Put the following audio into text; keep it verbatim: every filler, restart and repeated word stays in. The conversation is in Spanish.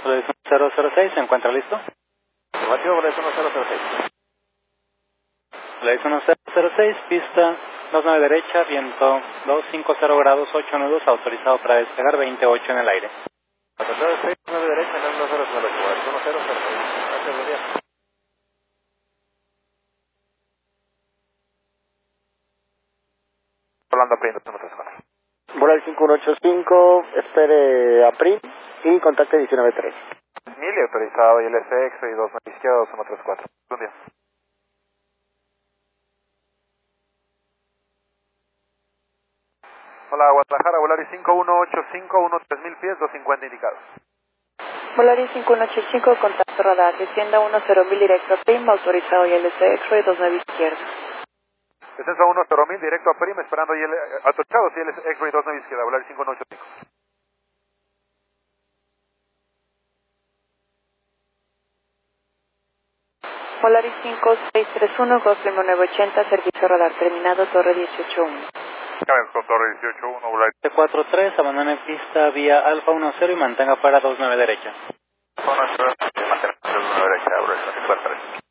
Volaris cero cero seis, ¿se encuentra listo? Informativo, Volaris uno cero cero seis. Volaris uno cero cero seis, pista dos nueve derecha, viento dos cinco cero grados, ocho nudos, autorizado para despegar, veintiocho en el aire. Atención, seis nueve derecha, en el uno cero cero ocho, Volaris uno cero cero seis. Gracias, buen día. Orlando Prim, dos uno tres cuatro. Volaris cinco uno ocho cinco, espere a Prim y contacte diecinueve tres. Mil autorizado y L S X y dos nueve izquierda, dos uno tres cuatro. Buen día. Hola, Guadalajara, Volaris cinco uno ocho cinco, uno tres mil pies, doscientos cincuenta indicados. Volaris cinco uno ocho cinco, contacto radar, descienda uno cero mil directo a Prim, autorizado y L S X-ray dos nueve izquierda. Descenso uno cero mil directo a Prim, esperando y autorizado y L S X-ray dos nueve izquierda, Volaris cinco uno ocho cinco. Volaris cinco seis tres uno, Golf Lima nueve ochenta, servicio radar terminado, torre dieciocho uno. Cabez con torre dieciocho uno, Volaris cuatro tres, abandone pista vía Alfa uno cero y mantenga para dos nueve derecha. uno cero, mantenga dos nueve derecha, Volaris cuatro tres.